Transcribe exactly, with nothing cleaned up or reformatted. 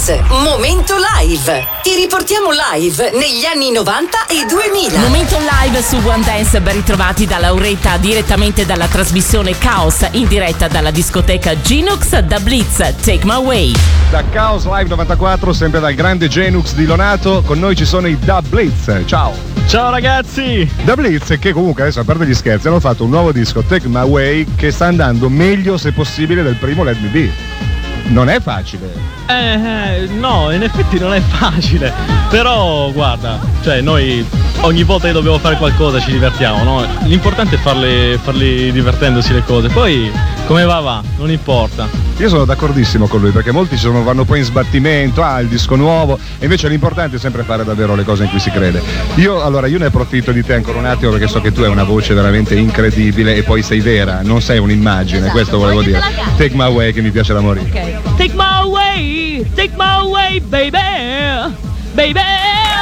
Blitz, Momento Live. Ti riportiamo live negli anni novanta e duemila. Momento Live su One Dance, ben ritrovati da Lauretta direttamente dalla trasmissione Chaos in diretta dalla discoteca Genux. Da Blitz, Take My Way. Da Chaos Live novantaquattro, sempre dal grande Genux di Lonato, con noi ci sono i Da Blitz. Ciao! Ciao ragazzi! Da Blitz, che comunque adesso, a parte gli scherzi, hanno fatto un nuovo disco, Take My Way, che sta andando meglio se possibile del primo Let Me Be. Non è facile. Eh, eh, no, in effetti non è facile. Però guarda, cioè noi ogni volta che dobbiamo fare qualcosa ci divertiamo, no? L'importante è farle, farli divertendosi le cose. Poi come va va, non importa. Io sono d'accordissimo con lui, perché molti sono, vanno poi in sbattimento, ah, il disco nuovo, e invece l'importante è sempre fare davvero le cose in cui si crede. Io allora io ne approfitto di te ancora un attimo, perché so che tu hai una voce veramente incredibile e poi sei vera, non sei un'immagine, esatto, questo volevo dire. Take My Way, che mi piace da morire. Okay. Take my way, take my way, baby, baby.